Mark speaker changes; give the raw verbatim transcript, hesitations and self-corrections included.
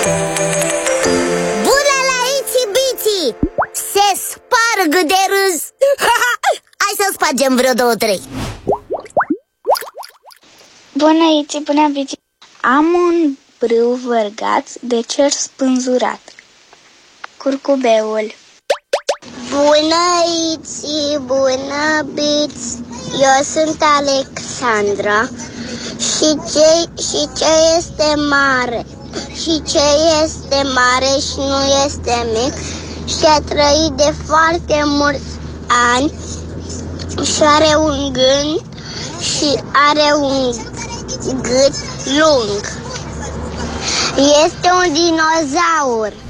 Speaker 1: Bună la Itsy Bitsy! Se sparg de râs. Hai să spargem vreo două, trei.
Speaker 2: Bună, Itsy, bună, Bitsy. Am un brâu vărgat de cer spânzurat. Curcubeul.
Speaker 1: Bună, Itsy, bună, Bitsy. Eu sunt Alexandra. Și ce, și ce este mare? Și ce este mare și nu este mic? Și a trăit de foarte mulți ani și are un gând și are un gât lung. Este un dinozaur.